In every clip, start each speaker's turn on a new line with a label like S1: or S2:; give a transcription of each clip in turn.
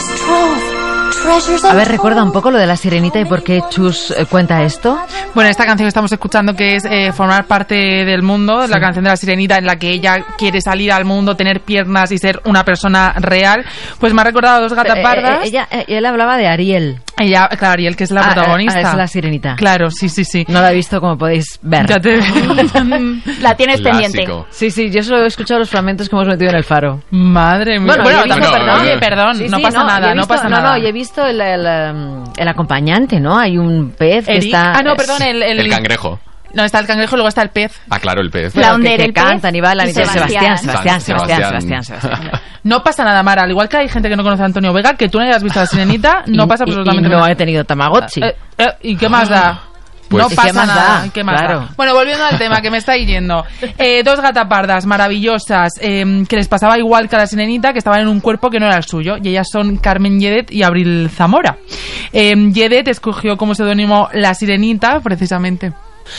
S1: A ver, recuerda un poco lo de la sirenita y por qué Chus cuenta esto.
S2: Bueno, esta canción que estamos escuchando, que es formar parte del mundo, sí. La canción de la sirenita en la que ella quiere salir al mundo, tener piernas y ser una persona real, pues me ha recordado a Dos gatapardas.
S1: Él hablaba de Ariel.
S2: Ella, claro, Ariel, que es la protagonista.
S1: Es la sirenita.
S2: Claro, sí.
S1: No la he visto, como podéis ver.
S2: Ya te...
S3: La tienes pendiente.
S1: Sí, yo solo he escuchado los fragmentos que hemos metido en el Faro.
S2: Madre mía. Perdón,
S1: sí,
S2: no pasa nada, no pasa nada.
S1: No, y he visto el acompañante, ¿no? Hay un pez que está...
S2: Ah, no, perdón,
S4: el cangrejo.
S2: No, está el cangrejo y luego está el pez.
S4: Ah, claro, el pez.
S1: Que cantan y bailan y Sebastián.
S2: No pasa nada, Mara. Al igual que hay gente que no conoce a Antonio Vega, que tú no hayas visto a la sirenita, no pasa absolutamente nada.
S1: Y no he tenido Tamagotchi.
S2: ¿Y qué más da?
S4: Pues,
S2: no pasa nada. ¿Qué más da? Bueno, volviendo al tema que me está yendo. Dos gatapardas maravillosas que les pasaba igual que a la sirenita, que estaban en un cuerpo que no era el suyo. Y ellas son Carmen Lledet y Abril Zamora. Lledet escogió como seudónimo La Sirenita, precisamente.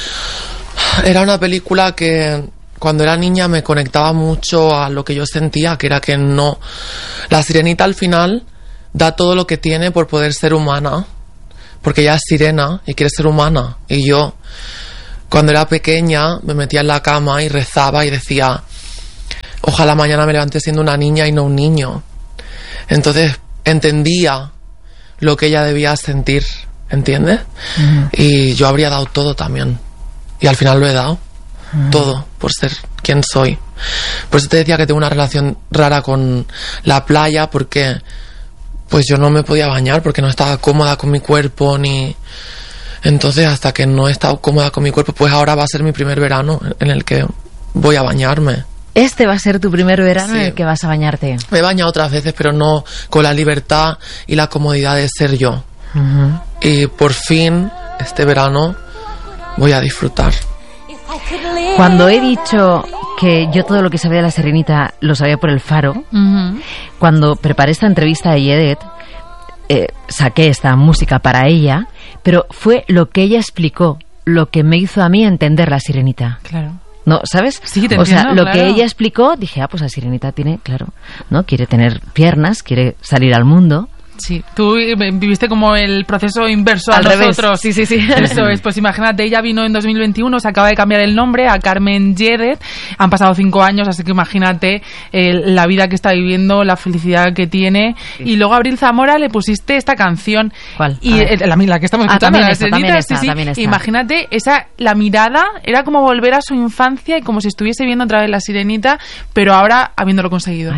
S5: Era una película que cuando era niña me conectaba mucho a lo que yo sentía, que era que no... La sirenita al final da todo lo que tiene por poder ser humana, porque ella es sirena y quiere ser humana. Y yo, cuando era pequeña, me metía en la cama y rezaba y decía, ojalá mañana me levante siendo una niña y no un niño. Entonces entendía lo que ella debía sentir, ¿entiendes? Uh-huh. Y yo habría dado todo también. Y al final lo he dado. Uh-huh. Todo, por ser quien soy. Por eso te decía que tengo una relación rara con la playa, porque pues yo no me podía bañar, porque no estaba cómoda con mi cuerpo, ni... Entonces, hasta que no he estado cómoda con mi cuerpo, pues ahora va a ser mi primer verano en el que voy a bañarme.
S1: Este va a ser tu primer verano en el que vas a bañarte.
S5: Me he bañado otras veces, pero no con la libertad y la comodidad de ser yo. Uh-huh. Y por fin, este verano, voy a disfrutar.
S1: Cuando he dicho que yo todo lo que sabía de la sirenita lo sabía por el Faro, uh-huh. Cuando preparé esta entrevista a Lledet, saqué esta música para ella, pero fue lo que ella explicó lo que me hizo a mí entender la sirenita.
S2: Claro.
S1: ¿No? ¿Sabes?
S2: Sí, te
S1: entiendo,
S2: o sea,
S1: lo
S2: claro.
S1: Que ella explicó, dije, pues la sirenita tiene, claro, ¿no? Quiere tener piernas, quiere salir al mundo.
S2: Sí, tú viviste como el proceso inverso
S1: al
S2: a
S1: revés.
S2: Nosotros.
S1: Sí.
S2: Eso es, pues imagínate, ella vino en 2021, se acaba de cambiar el nombre a Carmen Lledet, han pasado 5 años, así que imagínate la vida que está viviendo, la felicidad que tiene, sí. Y luego a Abril Zamora le pusiste esta canción.
S1: ¿Cuál?
S2: Y la que estamos escuchando,
S1: también está.
S2: Imagínate, la mirada era como volver a su infancia y como si estuviese viendo otra vez la sirenita, pero ahora habiéndolo conseguido.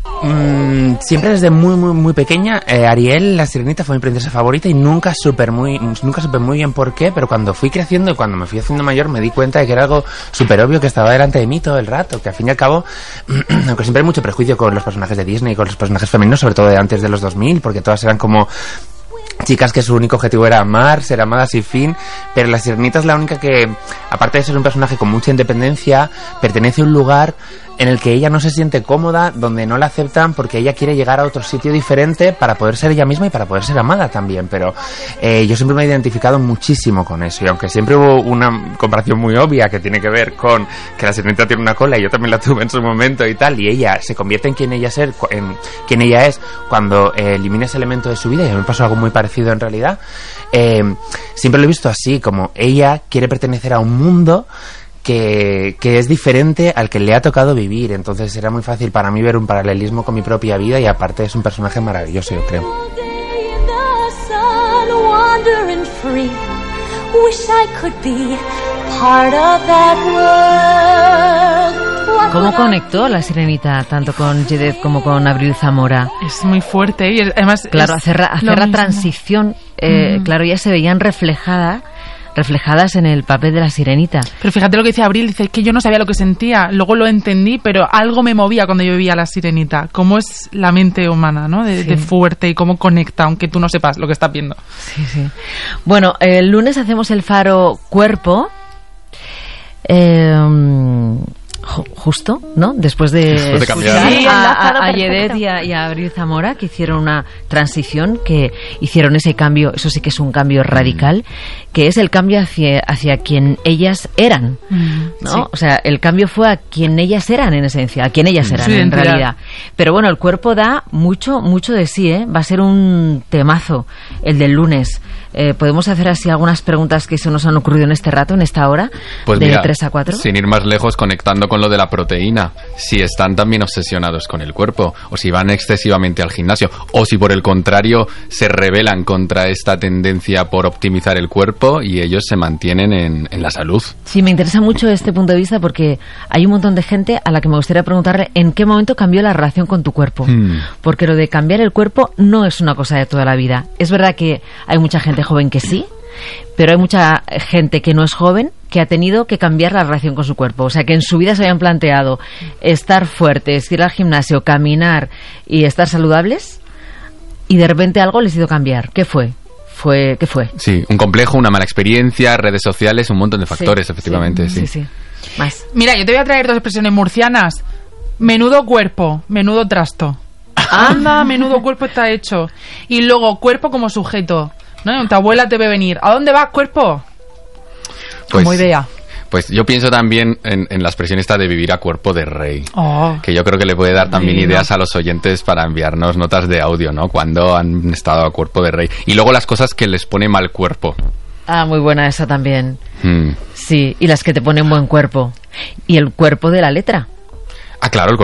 S6: Siempre desde muy pequeña, Ariel, la sirenita, fue mi princesa favorita y nunca supe muy bien por qué, pero cuando fui creciendo y cuando me fui haciendo mayor me di cuenta de que era algo súper obvio que estaba delante de mí todo el rato, que al fin y al cabo, aunque siempre hay mucho prejuicio con los personajes de Disney y con los personajes femeninos, sobre todo de antes de los 2000, porque todas eran como chicas que su único objetivo era amar, ser amadas y fin, pero la sirenita es la única que, aparte de ser un personaje con mucha independencia, pertenece a un lugar en el que ella no se siente cómoda, donde no la aceptan porque ella quiere llegar a otro sitio diferente para poder ser ella misma y para poder ser amada también, pero yo siempre me he identificado muchísimo con eso, y aunque siempre hubo una comparación muy obvia que tiene que ver con que la sirenita tiene una cola y yo también la tuve en su momento y tal, y ella se convierte en quien ella es cuando elimina ese elemento de su vida, y a mí me pasó algo muy parecido en realidad, siempre lo he visto así, como ella quiere pertenecer a un mundo que es diferente al que le ha tocado vivir, entonces era muy fácil para mí ver un paralelismo con mi propia vida, y aparte es un personaje maravilloso, yo creo.
S1: ¿Cómo conectó la sirenita tanto con Lledet como con Abril Zamora?
S2: Es muy fuerte y además
S1: claro, hacer la transición, claro, ya se veían reflejadas en el papel de la sirenita.
S2: Pero fíjate lo que dice Abril, dice que yo no sabía lo que sentía, luego lo entendí, pero algo me movía cuando yo vivía a la sirenita. Cómo es la mente humana, ¿no? De fuerte, y cómo conecta, aunque tú no sepas lo que estás viendo.
S1: Sí. Bueno, el lunes hacemos el Faro Cuerpo. justo, ¿no? Después de
S4: cambiar
S1: a Yedet y a Abril Zamora, que hicieron una transición, que hicieron ese cambio, eso sí que es un cambio radical, que es el cambio hacia quien ellas eran, ¿no? Sí. O sea, el cambio fue a quien ellas eran en esencia, a quien ellas eran en realidad. Pero bueno, el cuerpo da mucho de sí, ¿eh? Va a ser un temazo el del lunes. ¿Podemos hacer así algunas preguntas que se nos han ocurrido en este rato, en esta hora,
S4: pues
S1: de
S4: mira,
S1: 3 a 4?
S4: Sin ir más lejos, conectando con lo de la proteína, si están también obsesionados con el cuerpo, o si van excesivamente al gimnasio, o si por el contrario se rebelan contra esta tendencia por optimizar el cuerpo y ellos se mantienen en la salud.
S1: Sí, me interesa mucho este punto de vista porque hay un montón de gente a la que me gustaría preguntarle en qué momento cambió la relación con tu cuerpo. Porque lo de cambiar el cuerpo no es una cosa de toda la vida. Es verdad que hay mucha gente joven que sí, pero hay mucha gente que no es joven que ha tenido que cambiar la relación con su cuerpo. O sea, que en su vida se habían planteado estar fuertes, ir al gimnasio, caminar y estar saludables, y de repente algo les hizo cambiar. ¿Qué fue? ¿Qué fue?
S4: Sí, un complejo, una mala experiencia, redes sociales, un montón de factores, efectivamente. Sí.
S2: Más. Mira, yo te voy a traer 2 expresiones murcianas. Menudo cuerpo, menudo trasto. Anda, menudo cuerpo está hecho. Y luego, cuerpo como sujeto, ¿no? Tu abuela te ve venir. ¿A dónde vas, cuerpo?
S4: Pues,
S2: como idea.
S4: Pues yo pienso también en la expresión esta de vivir a cuerpo de rey. Que yo creo que le puede dar también ideas a los oyentes para enviarnos notas de audio, ¿no? Cuando han estado a cuerpo de rey. Y luego las cosas que les pone mal cuerpo.
S1: Ah, muy buena esa también. Sí, y las que te ponen buen cuerpo. Y el cuerpo de la letra.
S4: Ah, claro, el